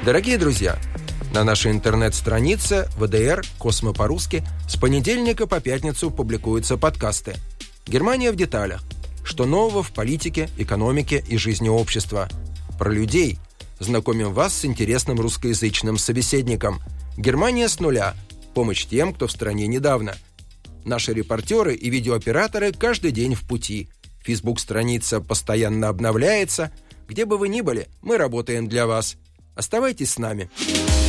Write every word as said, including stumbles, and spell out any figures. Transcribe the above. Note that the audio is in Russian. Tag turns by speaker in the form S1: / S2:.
S1: Дорогие друзья, на нашей интернет-странице вэ дэ эр «Космо по-русски» с понедельника по пятницу публикуются подкасты. «Германия в деталях. Что нового в политике, экономике и жизни общества?» Про людей. Знакомим вас с интересным русскоязычным собеседником. «Германия с нуля. Помощь тем, кто в стране недавно». Наши репортеры и видеооператоры каждый день в пути. Фейсбук-страница постоянно обновляется. Где бы вы ни были, мы работаем для вас. Оставайтесь с нами.